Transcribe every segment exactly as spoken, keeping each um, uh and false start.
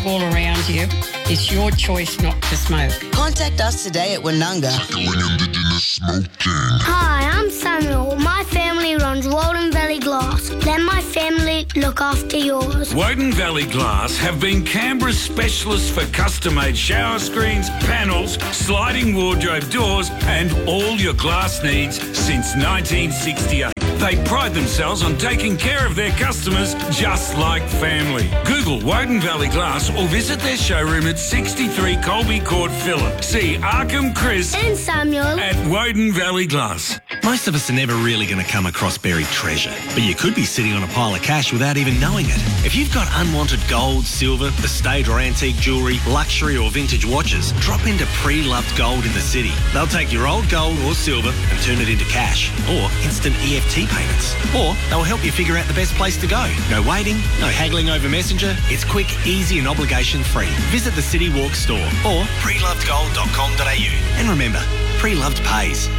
all around you. It's your choice not to smoke. Contact us today at Wonunga. Hi, I'm Samuel. My family runs Walden Valley Glass. Let my family look after yours. Woden Valley Glass have been Canberra's specialists for custom-made shower screens, panels, sliding wardrobe doors and all your glass needs since nineteen sixty-eight. They pride themselves on taking care of their customers just like family. Google Woden Valley Glass or visit their showroom at sixty-three Colby Court, Phillip. See Arkham Chris And Samuel at Woden Valley Glass. Most of us are never really going to come across buried treasure, but you could be sitting on a pile of cash without even knowing it. If you've got unwanted gold, silver, estate or antique jewellery, luxury or vintage watches, drop into Pre-Loved Gold in the city. They'll take your old gold or silver and turn it into cash or instant E F T payments. Or they'll help you figure out the best place to go. No waiting, no haggling over Messenger. It's quick, easy and obligation-free. Visit the City Walk store or pre loved gold dot com dot a u. And remember, Pre-Loved pays.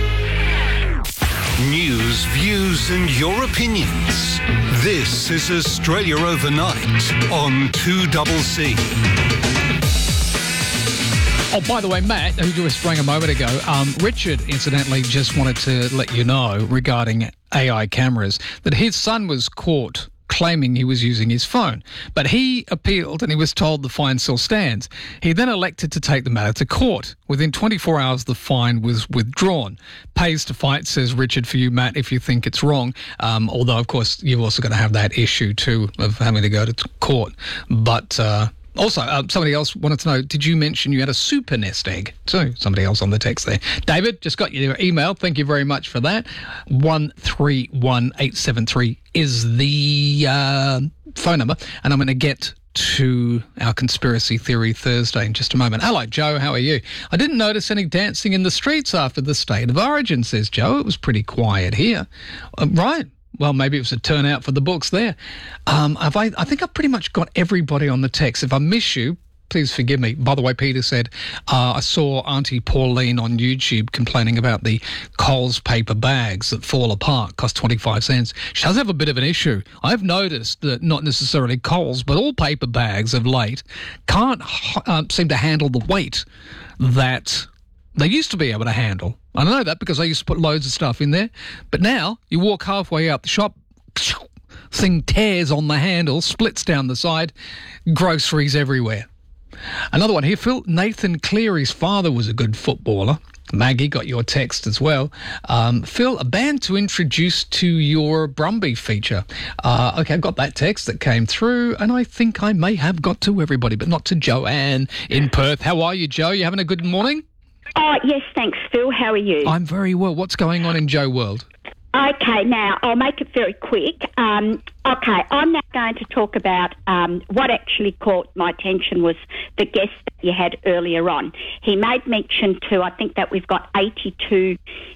News, views and your opinions. This is Australia Overnight on two C C. Oh, by the way, Matt, who just rang a moment ago, um, Richard, incidentally, just wanted to let you know regarding A I cameras that his son was caught claiming he was using his phone. But he appealed and he was told the fine still stands. He then elected to take the matter to court. Within twenty-four hours, the fine was withdrawn. Pays to fight, says Richard, for you, Matt, if you think it's wrong. Um, although, of course, you've also got to have that issue, too, of having to go to t- court. But... Uh, Also, uh, somebody else wanted to know, did you mention you had a super nest egg? So, somebody else on the text there. David, just got your email. Thank you very much for that. one three one eight seven three is the uh, phone number. And I'm going to get to our Conspiracy Theory Thursday in just a moment. Hello, Joe. How are you? I didn't notice any dancing in the streets after the State of Origin, says Joe. It was pretty quiet here. Uh, right. Well, maybe it was a turnout for the books there. Um, have I, I think I've pretty much got everybody on the text. If I miss you, please forgive me. By the way, Peter said, uh, I saw Auntie Pauline on YouTube complaining about the Coles paper bags that fall apart, cost twenty-five cents. She does have a bit of an issue. I've noticed that not necessarily Coles, but all paper bags of late can't uh, seem to handle the weight that they used to be able to handle. I know that because I used to put loads of stuff in there. But now you walk halfway out the shop, thing tears on the handle, splits down the side, groceries everywhere. Another one here, Phil. Nathan Cleary's father was a good footballer. Maggie got your text as well. Um, Phil, a band to introduce to your Brumby feature. Uh, okay, I've got that text that came through, and I think I may have got to everybody, but not to Joanne in Perth. How are you, Joe? You having a good morning? Oh, yes, thanks, Phil. How are you? I'm very well. What's going on in Joe World? Okay, now, I'll make it very quick. Um, okay, I'm now going to talk about um, what actually caught my attention was the guest that you had earlier on. He made mention to, I think, that we've got eighty-two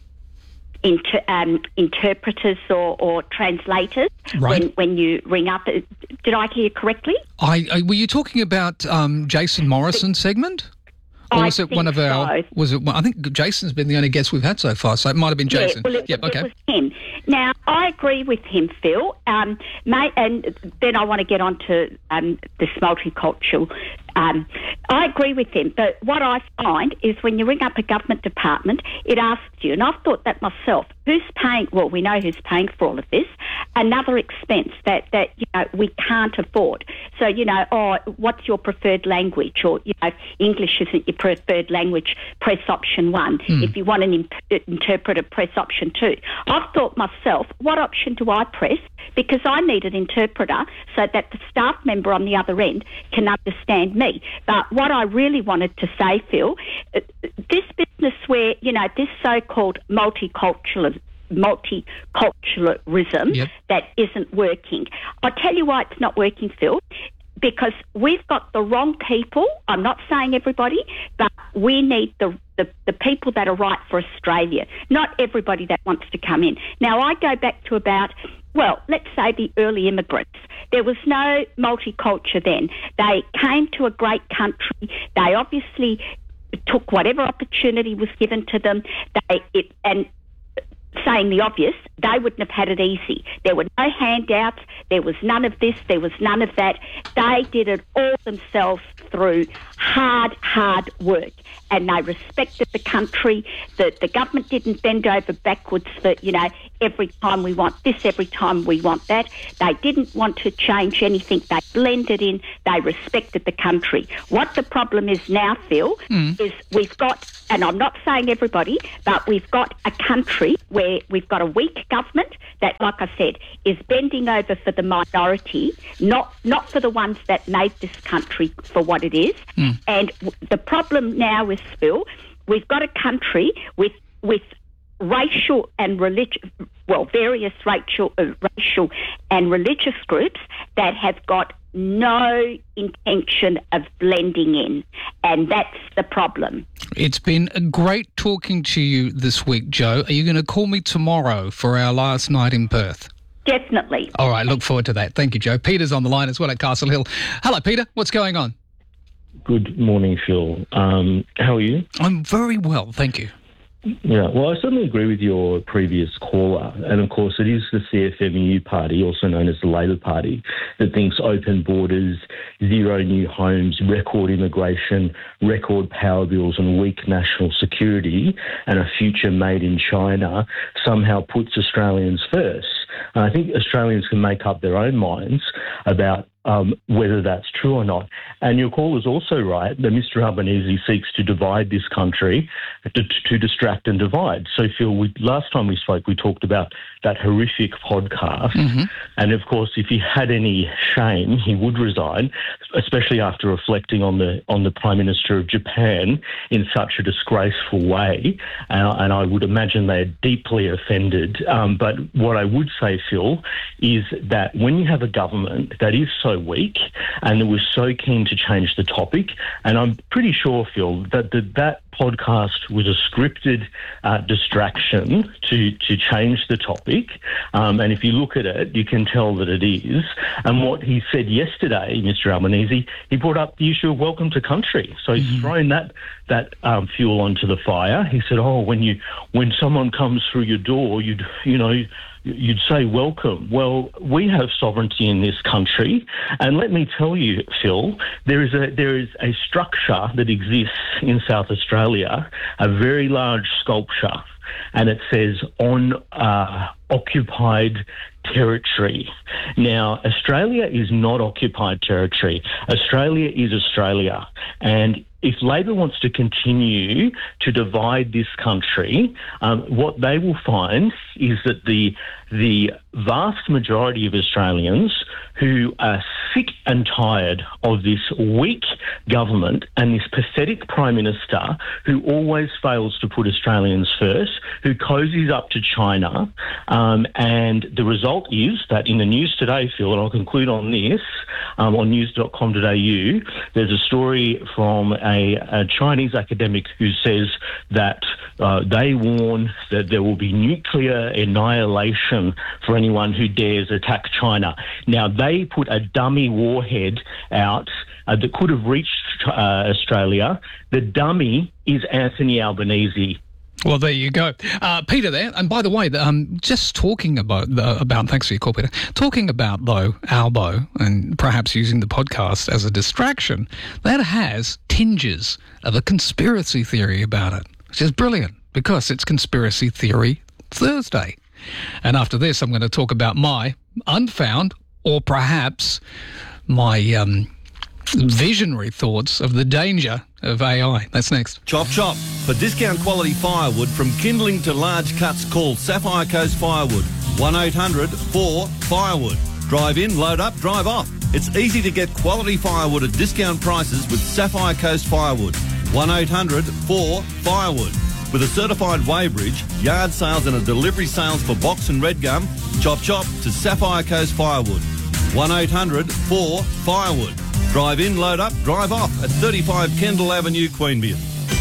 inter, um, interpreters or, or translators right. when, when you ring up. Did I hear correctly? I, I Were you talking about um, Jason Morrison's segment? Or was I it one of our? So. Was it? I think Jason's been the only guest we've had so far, so it might have been Jason. Yeah, well, it, yep, okay. it was him. Now, I agree with him, Phil. Um, mate, and then I want to get on to um, this multicultural. Um, I agree with him, but what I find is when you ring up a government department, it asks you, and I've thought that myself, who's paying, well, we know who's paying for all of this, another expense that, that you know, we can't afford. So, you know, oh, what's your preferred language? Or, you know, English isn't your preferred language, press option one. Mm. If you want an imp- interpreter, press option two. I've thought myself, what option do I press? Because I need an interpreter so that the staff member on the other end can understand me. But what I really wanted to say, Phil, this business where, you know, this so-called multicultural multiculturalism yep. that isn't working. I'll tell you why it's not working, Phil, because we've got the wrong people. I'm not saying everybody, but we need the, the, the people that are right for Australia, not everybody that wants to come in. Now, I go back to about, well, let's say the early immigrants. There was no multicultural then. They came to a great country. They obviously took whatever opportunity was given to them. They it, and saying the obvious, they wouldn't have had it easy. There were no handouts. There was none of this. There was none of that. They did it all themselves through hard, hard work. And they respected the country. The, the government didn't bend over backwards for, you know, every time we want this, every time we want that. They didn't want to change anything. They blended in. They respected the country. What the problem is now, Phil, mm. is we've got, and I'm not saying everybody, but we've got a country where we've got a weak government that, like I said, is bending over for the minority, not not for the ones that made this country for what it is. Mm. And w- the problem now is, Phil, we've got a country with with racial and religious, well, various racial, uh, racial and religious groups that have got no intention of blending in, and that's the problem. It's been great talking to you this week, Jo. Are you going to call me tomorrow for our last night in Perth? Definitely. All right, look forward to that. Thank you, Jo. Peter's on the line as well at Castle Hill. Hello, Peter. What's going on? Good morning, Phil. Um, how are you? I'm very well, thank you. Yeah, well, I certainly agree with your previous caller. And, of course, it is the C F M U party, also known as the Labor Party, that thinks open borders, zero new homes, record immigration, record power bills and weak national security and a future made in China somehow puts Australians first. And I think Australians can make up their own minds about Um, whether that's true or not. And your call is also right that Mister Albanese seeks to divide this country, to, to distract and divide. So, Phil, we, last time we spoke, we talked about that horrific podcast. Mm-hmm. And, of course, if he had any shame, he would resign, especially after reflecting on the on the Prime Minister of Japan in such a disgraceful way. Uh, and I would imagine they're deeply offended. Um, but what I would say, Phil, is that when you have a government that is so weak and that was so keen to change the topic, and I'm pretty sure, Phil, that the, that podcast was a scripted uh, distraction to, to change the topic. Um, and if you look at it, you can tell that it is. And what he said yesterday, Mister Albanese, he brought up the issue of welcome to country. So he's mm-hmm. thrown that that um, fuel onto the fire. He said, oh, when you when someone comes through your door, you'd, you know, you'd say welcome. Well, we have sovereignty in this country, and let me tell you, Phil, there is a there is a structure that exists in South Australia, a very large sculpture, and it says on uh, occupied territory. Now, Australia is not occupied territory. Australia is Australia, and if Labor wants to continue to divide this country, um, what they will find is that the the vast majority of Australians who are sick and tired of this weak government and this pathetic Prime Minister who always fails to put Australians first, who cozies up to China, um, and the result is that in the news today, Phil, and I'll conclude on this, um, on news dot com dot a u, there's a story from a, a Chinese academic who says that uh, they warn that there will be nuclear annihilation for anyone who dares attack China. Now, they put a dummy warhead out uh, that could have reached uh, Australia. The dummy is Anthony Albanese. Well, there you go. Uh, Peter there. And by the way, um, just talking about, the, about, thanks for your call, Peter, talking about, though, Albo and perhaps using the podcast as a distraction, that has tinges of a conspiracy theory about it, which is brilliant because it's Conspiracy Theory Thursday. And after this, I'm going to talk about my unfound or perhaps my um, visionary thoughts of the danger of A I. That's next. Chop chop. For discount quality firewood from kindling to large cuts, call Sapphire Coast Firewood. one eight hundred four firewood. Drive in, load up, drive off. It's easy to get quality firewood at discount prices with Sapphire Coast Firewood. one eight hundred four firewood. With a certified weighbridge, yard sales and a delivery sales for box and red gum, chop chop to Sapphire Coast Firewood. one eight hundred four firewood. Drive in, load up, drive off at thirty-five Kendall Avenue, Queanbeyan.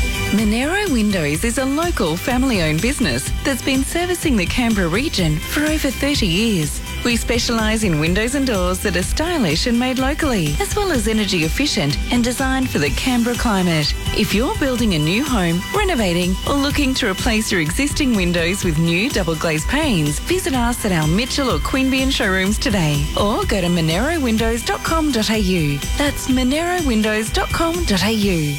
Monero Windows is a local family-owned business that's been servicing the Canberra region for over thirty years. We specialise in windows and doors that are stylish and made locally, as well as energy efficient and designed for the Canberra climate. If you're building a new home, renovating, or looking to replace your existing windows with new double glazed panes, visit us at our Mitchell or Queanbeyan showrooms today, or go to monero windows dot com dot a u. That's monero windows dot com dot a u.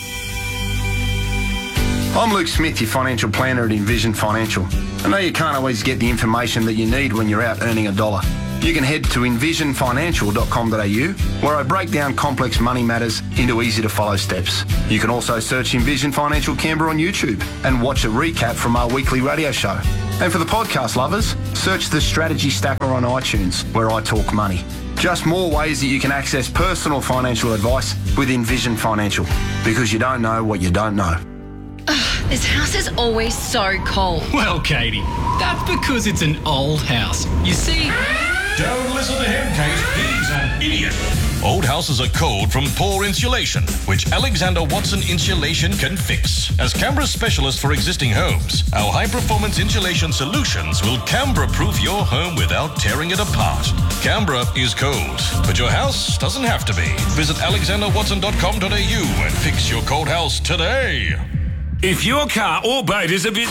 I'm Luke Smith, your financial planner at Envision Financial. I know you can't always get the information that you need when you're out earning a dollar. You can head to envision financial dot com dot a u, where I break down complex money matters into easy-to-follow steps. You can also search Envision Financial Canberra on YouTube and watch a recap from our weekly radio show. And for the podcast lovers, search the Strategy Stacker on iTunes, where I talk money. Just more ways that you can access personal financial advice with Envision Financial, because you don't know what you don't know. Ugh, this house is always so cold. Well, Katie, that's because it's an old house. You see... Don't listen to him, Kate. He's an idiot. Old houses are cold from poor insulation, which Alexander Watson Insulation can fix. As Canberra's specialist for existing homes, our high-performance insulation solutions will Canberra-proof your home without tearing it apart. Canberra is cold, but your house doesn't have to be. Visit alexander watson dot com dot a u and fix your cold house today. If your car or boat is a bit...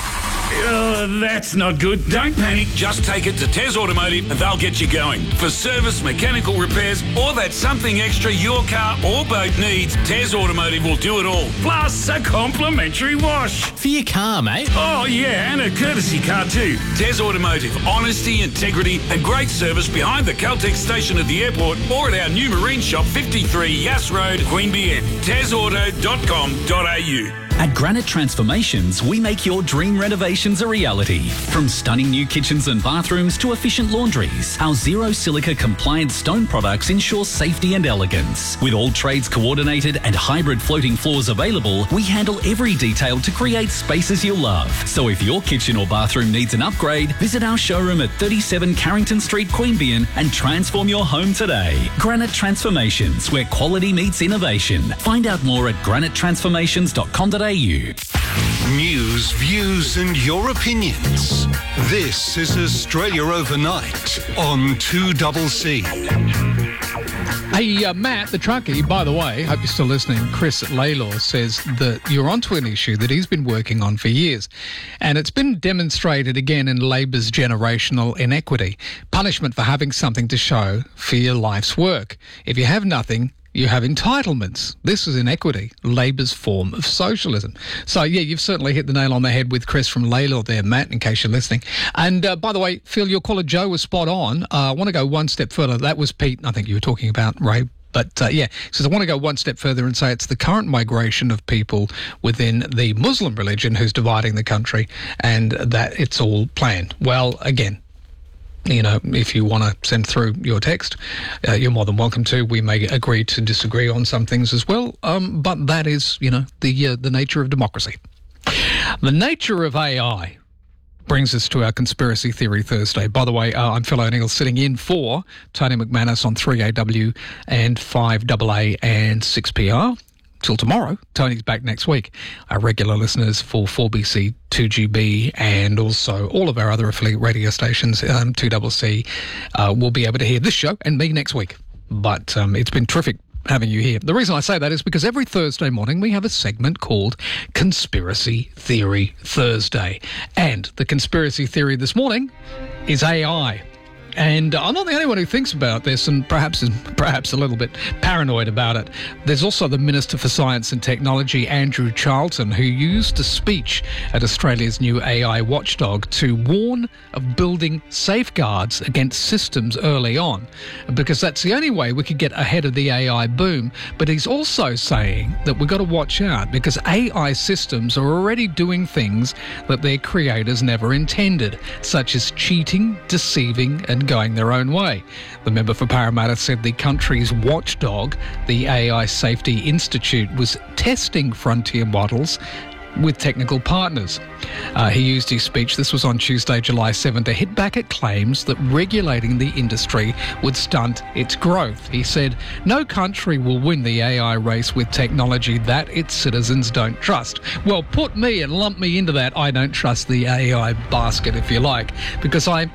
Oh, that's not good. Don't panic. Just take it to Tez Automotive and they'll get you going. For service, mechanical repairs, or that something extra your car or boat needs, Tez Automotive will do it all. Plus a complimentary wash. For your car, mate. Oh, yeah, and a courtesy car too. Tez Automotive. Honesty, integrity, and great service behind the Caltex station at the airport or at our new marine shop, fifty-three Yass Road, Queanbeyan. tez auto dot com dot a u. At Granite Transformations, we make your dream renovations a reality. From stunning new kitchens and bathrooms to efficient laundries, our zero silica compliant stone products ensure safety and elegance. With all trades coordinated and hybrid floating floors available, we handle every detail to create spaces you'll love. So if your kitchen or bathroom needs an upgrade, visit our showroom at thirty-seven Carrington Street, Queanbeyan, and transform your home today. Granite Transformations, where quality meets innovation. Find out more at granite transformations dot com dot a u. News, views and your opinions. This is Australia Overnight on two C C. Hey, uh, Matt, the truckie, by the way, hope you're still listening, Chris at Laylaw says that you're onto an issue that he's been working on for years. And it's been demonstrated again in Labor's generational inequity. Punishment for having something to show for your life's work. If you have nothing, you have entitlements. This is inequity, Labor's form of socialism. So, yeah, you've certainly hit the nail on the head with Chris from Laylaw there, Matt, in case you're listening. And, uh, by the way, Phil, your caller Joe was spot on. Uh, I want to go one step further. That was Pete, I think you were talking about, Ray. But, uh, yeah, says I want to go one step further and say it's the current migration of people within the Muslim religion who's dividing the country and that it's all planned. Well, again, you know, if you want to send through your text, uh, you're more than welcome to. We may agree to disagree on some things as well, um, but that is, you know, the uh, the nature of democracy. The nature of A I brings us to our Conspiracy Theory Thursday. By the way, uh, I'm Phil O'Neill sitting in for Tony McManus on three A W and five A A and six P R. Till tomorrow. Tony's back next week. Our regular listeners for four B C, two G B, and also all of our other affiliate radio stations, um, two C C, uh, will be able to hear this show and me next week. But um, it's been terrific having you here. The reason I say that is because every Thursday morning we have a segment called Conspiracy Theory Thursday. And the conspiracy theory this morning is A I. And I'm not the only one who thinks about this and perhaps is perhaps a little bit paranoid about it. There's also the Minister for Science and Technology, Andrew Charlton, who used a speech at Australia's new A I watchdog to warn of building safeguards against systems early on, because that's the only way we could get ahead of the A I boom. But he's also saying that we've got to watch out because A I systems are already doing things that their creators never intended, such as cheating, deceiving, and going their own way. The member for Parramatta said the country's watchdog, the A I Safety Institute, was testing frontier models with technical partners. Uh, he used his speech, this was on Tuesday, July seventh, to hit back at claims that regulating the industry would stunt its growth. He said, no country will win the A I race with technology that its citizens don't trust. Well, put me and lump me into that I don't trust the A I basket, if you like, because I...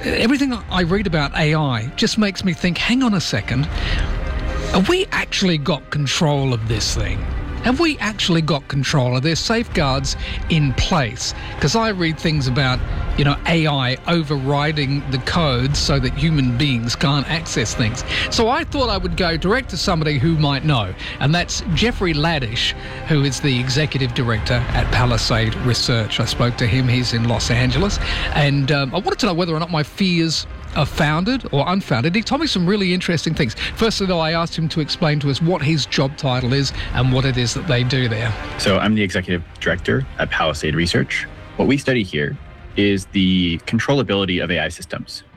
everything I read about A I just makes me think, hang on a second, have we actually got control of this thing? Have we actually got control? Are there safeguards in place? Because I read things about, you know, A I overriding the code so that human beings can't access things. So I thought I would go direct to somebody who might know, and that's Jeffrey Ladish, who is the executive director at Palisade Research. I spoke to him. He's in Los Angeles, and um, I wanted to know whether or not my fears are founded or unfounded. He told me some really interesting things. Firstly, though, I asked him to explain to us what his job title is and what it is that they do there. So I'm the executive director at Palisade Research. What we study here is the controllability of A I systems.